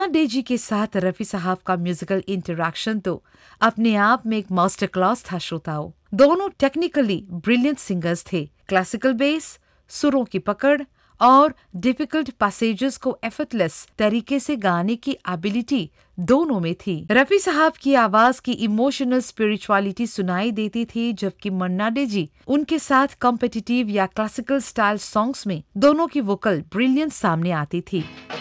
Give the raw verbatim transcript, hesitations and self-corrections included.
Day जी के साथ रफी साहब का म्यूजिकल इंटरैक्शन तो अपने आप में एक मास्टर क्लास था श्रोताओं। दोनों टेक्निकली ब्रिलियंट सिंगर्स थे। क्लासिकल बेस, सुरों की पकड़ और डिफिकल्ट पैसेजेस को एफर्टलेस तरीके से गाने की एबिलिटी दोनों में थी। रफी साहब की आवाज की इमोशनल स्पिरिचुअलिटी सुनाई देती थी, जबकि मन्ना डे जी उनके साथ कॉम्पिटिटिव या क्लासिकल स्टाइल सॉन्ग्स में दोनों की वोकल ब्रिलियंस सामने आती थी।